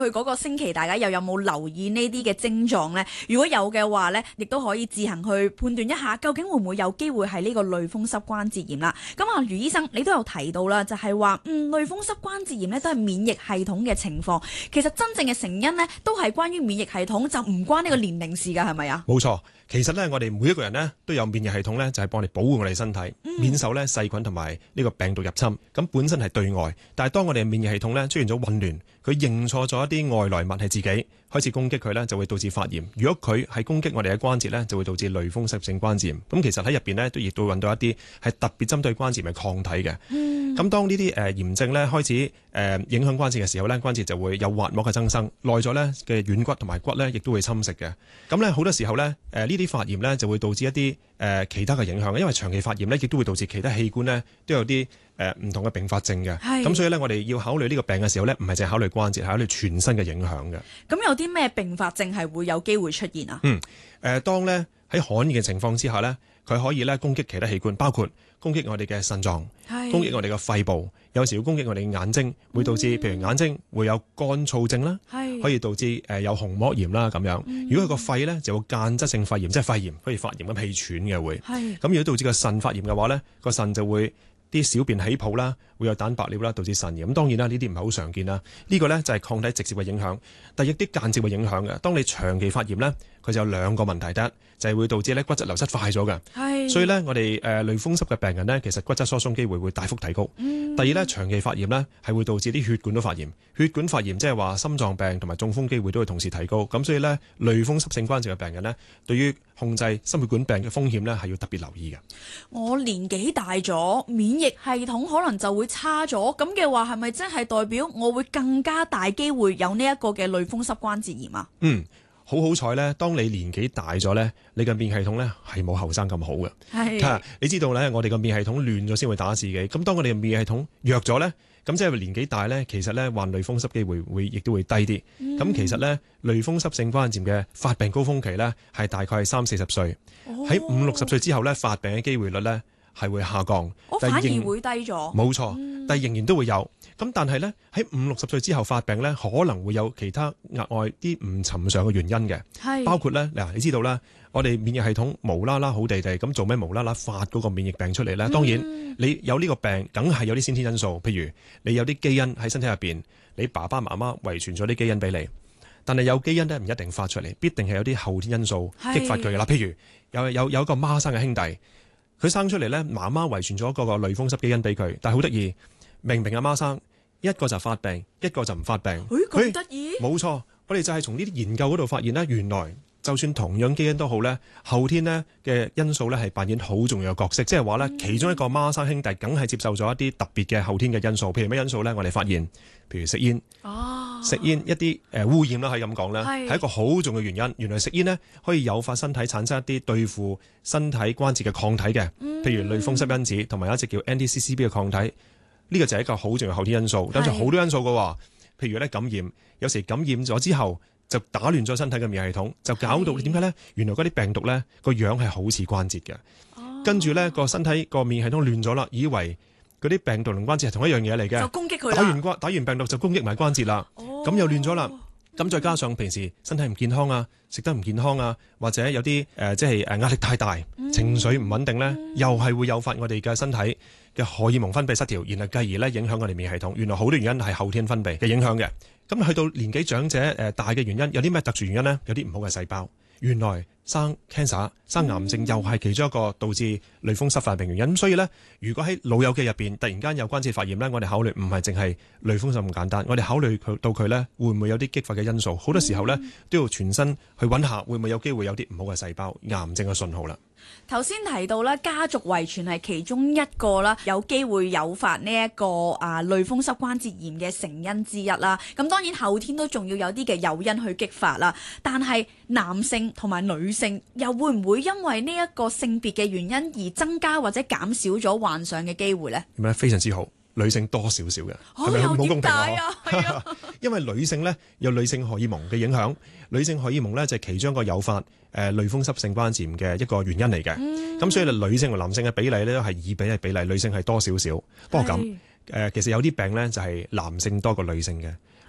佢嗰個星期大家又有冇留意呢啲嘅症狀呢？如果有嘅話呢，亦都可以自行去判斷一下，究竟會唔會有機會係呢個類風濕關節炎啦。咁啊，余醫生你都有提到啦，就係話類風濕關節炎呢都係免疫系統嘅情況。其實真正嘅成因呢，都係關於免疫系統，就唔關呢個年齡事㗎，係咪啊？ 冇錯。其實咧，我哋每一個人呢都有免疫系統咧，就係幫我哋保護我哋身體，免受咧細菌同埋呢個病毒入侵。咁本身係對外，但係當我哋嘅免疫系統咧出現咗混亂，佢認錯咗一啲外來物係自己，開始攻擊佢咧，就會導致發炎。如果佢係攻擊我哋嘅關節咧，就會導致類風濕性關節炎。咁其實喺入邊咧，都亦都揾到一啲係特別針對關節嘅抗體嘅。咁當呢啲炎症咧開始影響關節嘅時候咧，關節就會有滑膜嘅增生，耐咗咧嘅軟骨同埋骨咧，亦都會侵蝕嘅。咁咧好多時候咧，呢啲發炎咧就會導致一啲其他嘅影響，因為長期發炎咧，亦都會導致其他器官咧都有啲唔同嘅併發症嘅。咁所以咧，我哋要考慮呢個病嘅時候咧，唔係淨係考慮關節，係考慮全身嘅影響嘅。 咁有啲咩併發症係會有機會出現啊？ 當咧喺罕見嘅情況之下咧，佢可以咧攻擊其他器官，包括攻擊我哋嘅腎臟，攻擊我哋嘅肺部，有時會攻擊我哋嘅眼睛，會導致譬如眼睛會有乾燥症啦，可以導致有虹膜炎啦咁樣。如果佢個肺咧就會間質性肺炎，即係肺炎，可以發炎咁氣喘嘅會。咁如果導致個腎發炎嘅話咧，個腎就會啲小便起泡啦，會有蛋白尿啦，導致腎炎。咁當然啦，呢啲唔係好常見啦。呢個咧就係抗體直接嘅影響，但亦啲間接嘅影響嘅。當你長期發炎咧，佢就有兩個問題，第一就係會導致咧骨質流失快咗嘅，所以咧我哋類風濕嘅病人咧，其實骨質疏鬆機會會大幅提高。第二咧，長期發炎咧係會導致啲血管都發炎，血管發炎即係話心臟病同埋中風機會都會同時提高。咁所以咧，類風濕性關節嘅病人咧，對於控制心血管病嘅風險咧係要特別留意嘅。 我年紀大咗，免疫系統可能就會差咗，咁嘅話係咪真係代表我會更加大機會有呢一個嘅類風濕關節炎啊？ 好彩咧，當你年紀大咗咧，你嘅免疫系統咧係冇後生咁好嘅。你知道咧，我哋嘅免疫系統亂咗先會打自己。咁當我哋嘅免疫系統弱咗咧，咁即係年紀大咧，其實咧患類風濕機會亦都會低啲。咁其實咧，類風濕性關節炎嘅發病高峰期咧係大概係30-40歲，喺50-60歲之後咧發病嘅機會率咧係會下降， 反而會低咗。冇錯，但係仍然都會有。咁但係咧喺50-60歲之後發病咧，可能會有其他額外啲唔尋常嘅原因嘅，包括咧嗱，你知道啦，我哋免疫系統無啦啦好地地咁做咩無啦啦發嗰個免疫病出嚟咧？當然你有呢個病，梗係有啲先天因素，譬如你有啲基因喺身體入邊，你爸爸媽媽遺傳咗啲基因俾你，但係有基因咧唔一定發出嚟，必定係有啲後天因素激發佢嘅啦。譬如有一個孖生嘅兄弟，佢生出嚟咧，媽媽遺傳咗個類風濕基因俾佢，但係好得意，明明阿孖生。一個就發病，一個就唔發病。 咁得意？ 冇錯，我哋就係從呢啲研究嗰度發現呢，原來就算同樣基因都好呢，後天呢嘅因素呢係扮演好重要嘅角色。即係話呢，其中一個孖生兄弟梗係接受咗一啲特別嘅後天嘅因素。譬如咩因素呢？我哋發現，譬如食煙，食煙一啲污染啦，可以咁講啦，係一個好重要原因。原來食煙呢可以誘發身體產生一啲對付身體關節嘅抗體嘅，譬如類風濕因子同埋一隻叫 NTCCB 嘅抗體。呢個就係一個好重要後天因素，但係好多因素嘅話，譬如咧感染，有時感染咗之後就打亂咗身體嘅免疫系統，就搞到點解咧？原來嗰啲病毒咧個樣係好似關節嘅，跟住咧個身體個免疫系統亂咗啦，以為嗰啲病毒同關節係同一樣嘢嚟嘅， 就攻擊佢啦。 打完病毒就攻擊埋關節啦，咁又亂咗啦。咁再加上平時身體唔健康啊，食得唔健康啊，或者有啲即係壓力太大，情緒唔穩定咧，又係會誘發我哋嘅身體嘅荷爾蒙分泌失調，然後繼而咧影響我哋免疫系統。原來好多原因係後天分泌嘅影響嘅。咁去到年紀長者大嘅原因，有啲咩特殊原因呢？有啲唔好嘅細胞，原來生 cancer 生癌症又係其中一個導致類風濕發病原因。所以呢，如果喺老友記入邊突然間有關節發炎呢，我哋考慮唔係淨係類風濕咁簡單，我哋考慮到佢呢會唔會有啲激發嘅因素。好多時候呢，都要全身去揾下會唔會有機會有啲唔好嘅細胞、癌症嘅信號啦。 頭先提到啦，家族遺傳係其中一個啦，有機會誘發呢一個類風濕關節炎嘅成因之一啦。咁當然後天都仲要有啲嘅誘因去激發啦。但係男性同埋女性又會唔會因為呢一個性別嘅原因而增加或者減少咗患上嘅機會呢？ 咁咧非常之好，女性多少少嘅，係咪好公平啊？因為女性咧有女性荷爾蒙嘅影響，女性荷爾蒙咧就係其中一個誘發類風濕性關節炎嘅一個原因嚟嘅。咁所以女性同男性嘅比例咧都係2:1比例，女性係多少少。不過咁其實有啲病咧就係男性多過女性嘅，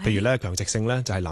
譬如咧強直性咧就係